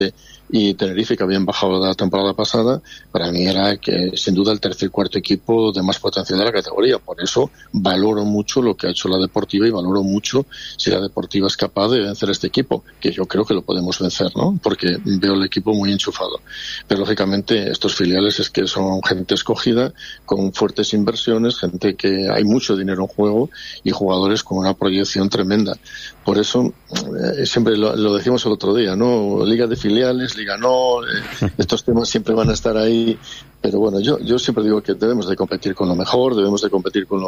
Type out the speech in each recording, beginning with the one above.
y Tenerife, que habían bajado la temporada pasada, para mí era que sin duda el tercer y cuarto equipo de más potencia de la categoría. Por eso valoro mucho lo que ha hecho la Deportiva y valoro mucho si la Deportiva es capaz de vencer a este equipo, que yo creo que lo podemos vencer, ¿no? Porque veo el equipo muy enchufado. Pero lógicamente estos filiales es que son gente escogida, con fuertes inversiones, gente que hay mucho dinero en juego y jugadores con una proyección tremenda. Por eso siempre lo decimos el otro día, ¿no? Liga de filiales, liga no, estos temas siempre van a estar ahí, pero bueno, yo siempre digo que debemos de competir con lo mejor, debemos de competir con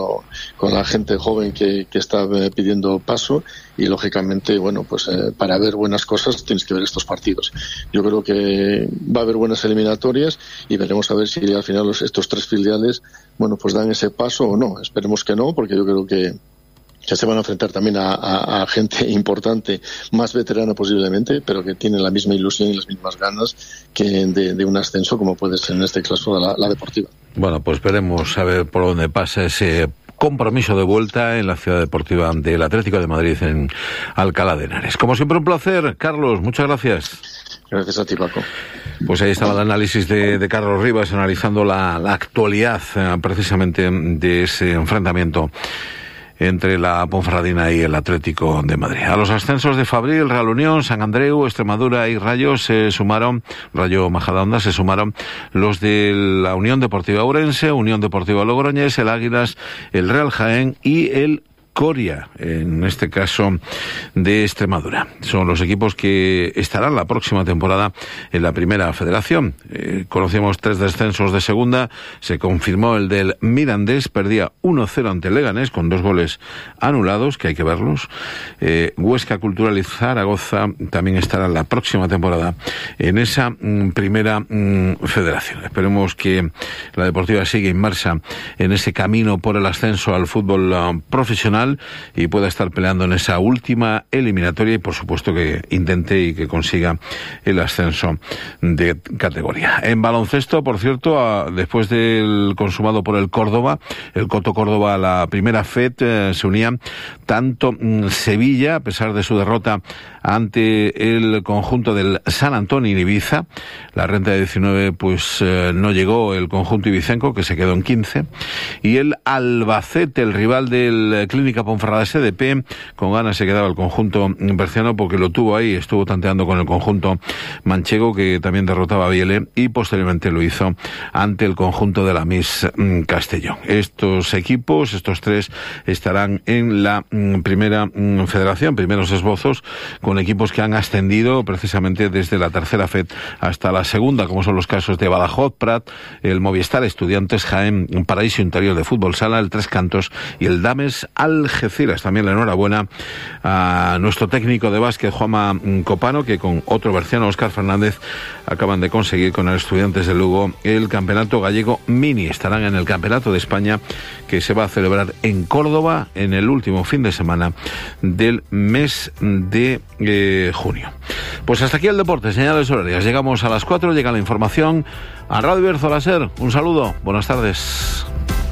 la gente joven que está pidiendo paso y lógicamente, bueno, pues para ver buenas cosas tienes que ver estos partidos. Yo creo que va a haber buenas eliminatorias y veremos a ver si al final estos tres filiales, bueno, pues dan ese paso o no. Esperemos que no, porque yo creo que se van a enfrentar también a gente importante, más veterana posiblemente, pero que tiene la misma ilusión y las mismas ganas que de un ascenso, como puede ser en este caso la Deportiva. Bueno, pues veremos a ver por dónde pasa ese compromiso de vuelta en la ciudad deportiva del Atlético de Madrid en Alcalá de Henares. Como siempre, un placer, Carlos, muchas gracias. Gracias a ti, Paco. Pues ahí estaba el análisis de Carlos Rivas, analizando la actualidad precisamente de ese enfrentamiento entre la Ponferradina y el Atlético de Madrid. A los ascensos de Fabril, Real Unión, Sant Andreu, Extremadura y Rayo Rayo Majadahonda se sumaron los de la Unión Deportiva Ourense, Unión Deportiva Logroñés, el Águilas, el Real Jaén y el Coria, en este caso de Extremadura. Son los equipos que estarán la próxima temporada en la Primera Federación. Conocemos 3 descensos de segunda, se confirmó el del Mirandés, perdía 1-0 ante el Leganés con 2 goles anulados, que hay que verlos. Huesca Cultural y Zaragoza también estarán la próxima temporada en esa Primera Federación. Esperemos que la Deportiva siga inmersa en ese camino por el ascenso al fútbol profesional y pueda estar peleando en esa última eliminatoria y por supuesto que intente y que consiga el ascenso de categoría. En baloncesto, por cierto, después del consumado por el Córdoba, el Coto Córdoba a la Primera FED, se unían tanto Sevilla, a pesar de su derrota ante el conjunto del San Antonio en Ibiza. La renta de 19 pues no llegó el conjunto ibicenco, que se quedó en 15, y el Albacete, el rival del Clínica Ponferrada SDP, con ganas se quedaba el conjunto berciano porque lo tuvo ahí, estuvo tanteando con el conjunto manchego, que también derrotaba a Biele, y posteriormente lo hizo ante el conjunto de la Miss Castellón. Estos equipos, estos 3, estarán en la Primera Federación, primeros esbozos, con equipos que han ascendido precisamente desde la tercera FED hasta la segunda, como son los casos de Badajoz, Prat, el Movistar Estudiantes, Jaén, un Paraíso Interior de Fútbol Sala, el Tres Cantos y el Dames Algeciras. También la enhorabuena a nuestro técnico de básquet, Juanma Copano, que con otro berciano, Óscar Fernández, acaban de conseguir con el Estudiantes de Lugo el Campeonato Gallego Mini. Estarán en el Campeonato de España, que se va a celebrar en Córdoba en el último fin de semana del mes de junio. Pues hasta aquí el deporte, señales horarias. Llegamos a las 4, llega la información a Radio Bierzo Láser. Un saludo, buenas tardes.